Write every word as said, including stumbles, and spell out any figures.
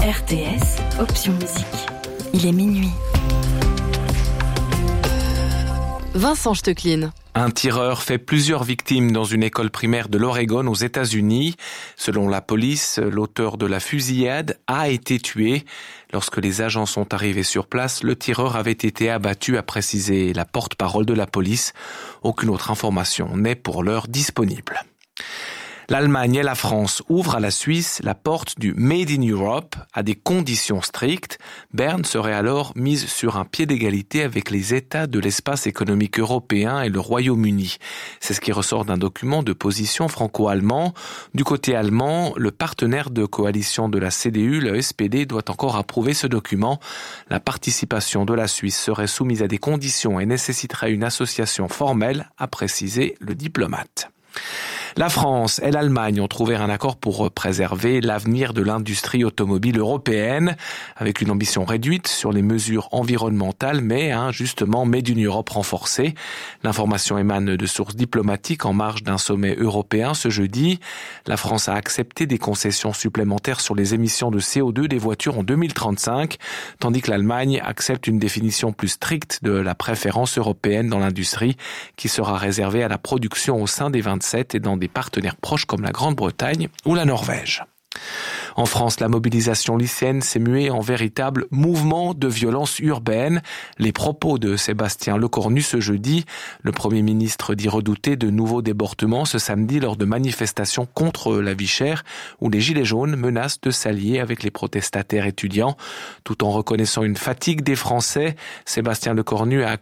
R T S, option musique. Il est minuit. Vincent Stecklin. Un tireur fait plusieurs victimes dans une école primaire de l'Oregon aux États-Unis. Selon la police, l'auteur de la fusillade a été tué. Lorsque les agents sont arrivés sur place, le tireur avait été abattu, a précisé la porte-parole de la police. Aucune autre information n'est pour l'heure disponible. L'Allemagne et la France ouvrent à la Suisse la porte du Made in Europe à des conditions strictes. Berne serait alors mise sur un pied d'égalité avec les États de l'espace économique européen et le Royaume-Uni. C'est ce qui ressort d'un document de position franco-allemand. Du côté allemand, le partenaire de coalition de la C D U, le S P D, doit encore approuver ce document. La participation de la Suisse serait soumise à des conditions et nécessiterait une association formelle, a précisé le diplomate. La France et l'Allemagne ont trouvé un accord pour préserver l'avenir de l'industrie automobile européenne, avec une ambition réduite sur les mesures environnementales, mais un justement Made in Europe renforcé. L'information émane de sources diplomatiques en marge d'un sommet européen ce jeudi. La France a accepté des concessions supplémentaires sur les émissions de C O deux des voitures en deux mille trente-cinq, tandis que l'Allemagne accepte une définition plus stricte de la préférence européenne dans l'industrie, qui sera réservée à la production au sein des vingt-sept et dans des partenaires proches comme la Grande-Bretagne ou la Norvège. En France, la mobilisation lycéenne s'est muée en véritable mouvement de violence urbaine. Les propos de Sébastien Lecornu ce jeudi, le Premier ministre dit redouter de nouveaux débordements ce samedi lors de manifestations contre la vie chère où les gilets jaunes menacent de s'allier avec les protestataires étudiants. Tout en reconnaissant une fatigue des Français, Sébastien Lecornu a